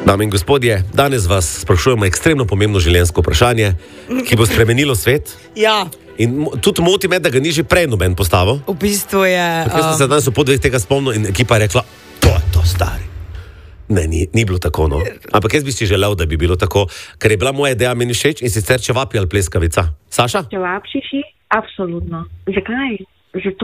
Dame in gospodje, danes vas sprašujemo ekstremno pomembno življenjsko vprašanje, ki bo spremenilo svet. Ja, In tudi moti me, da ga ni že prej noben postavil. v bistvu je... Jaz sem se danes v podveh tega spomnil in ekipa je rekla, to je to, stari. Ne, ni bilo tako, no. Ampak jaz bi si želel, da bi bilo tako, ker je bila moja ideja meni všeč in sicer čevapi ali pleskavica. Saša? Čevapčiči, apsolutno. Zakaj? Zato,